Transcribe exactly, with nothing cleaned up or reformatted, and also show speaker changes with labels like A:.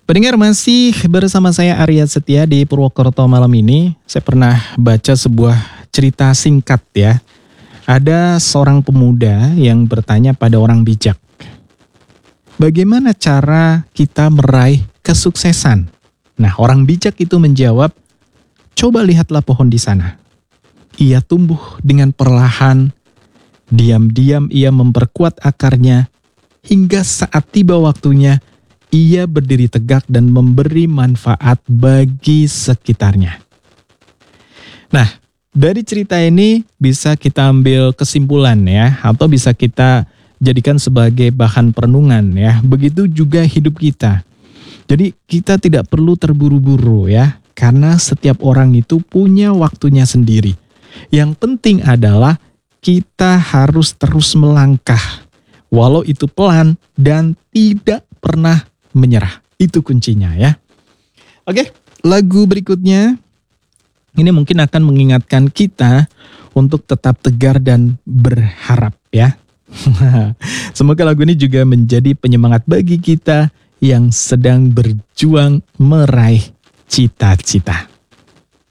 A: Pendengar, masih bersama saya Arya Setia di Purwokerto malam ini. Saya pernah baca sebuah cerita singkat ya. Ada seorang pemuda yang bertanya pada orang bijak, bagaimana cara kita meraih kesuksesan? Nah, orang bijak itu menjawab, coba lihatlah pohon di sana. Ia tumbuh dengan perlahan, diam-diam ia memperkuat akarnya, hingga saat tiba waktunya, ia berdiri tegak dan memberi manfaat bagi sekitarnya. Nah, dari cerita ini bisa kita ambil kesimpulan ya, atau bisa kita jadikan sebagai bahan perenungan ya. Begitu juga hidup kita. Jadi kita tidak perlu terburu-buru ya, karena setiap orang itu punya waktunya sendiri. Yang penting adalah kita harus terus melangkah, walau itu pelan dan tidak pernah menyerah. Itu kuncinya ya. Oke, lagu berikutnya ini mungkin akan mengingatkan kita untuk tetap tegar dan berharap ya. Semoga lagu ini juga menjadi penyemangat bagi kita yang sedang berjuang meraih cita-cita.